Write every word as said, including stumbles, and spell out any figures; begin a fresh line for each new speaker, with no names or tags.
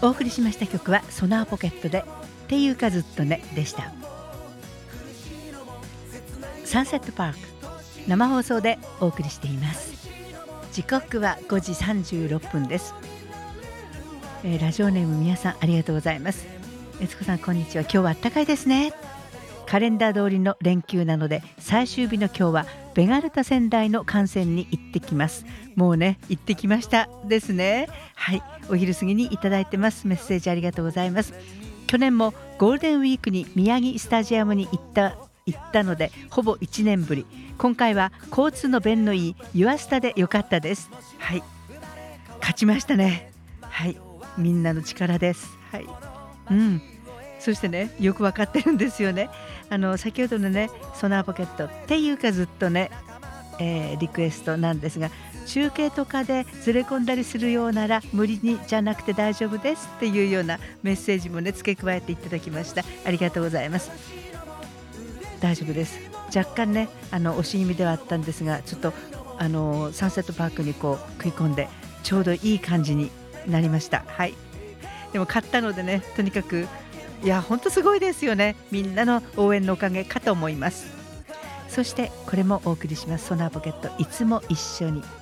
お送りしました曲はソナーポケットでっていうかずっとねでした。サンセットパーク生放送でお送りしています。時刻はごじさんじゅうろっぷんです。えー、ラジオネーム皆さんありがとうございます。えつこさんこんにちは。今日は暖かいですね。カレンダー通りの連休なので最終日の今日はベガルタ仙台の観戦に行ってきます。もうね行ってきましたですね。はい、お昼過ぎにいただいてます。メッセージありがとうございます。去年もゴールデンウィークに宮城スタジアムに行った行ったのでほぼいちねんぶり。今回は交通の便のいいユアスタで良かったです。はい、勝ちましたね。はい、みんなの力です。はい、うん、そしてねよくわかってるんですよね。あの先ほどのねソナーポケットっていうかずっとね、えー、リクエストなんですが、中継とかでずれ込んだりするようなら無理にじゃなくて大丈夫ですっていうようなメッセージもね付け加えていただきました。ありがとうございます。大丈夫です。若干ねあの押し気味ではあったんですが、ちょっとあのサンセットパークにこう食い込んでちょうどいい感じになりました。はい、でも勝ったのでねとにかくいや本当すごいですよね。みんなの応援のおかげかと思います。そしてこれもお送りします。ソナーポケットいつも一緒に。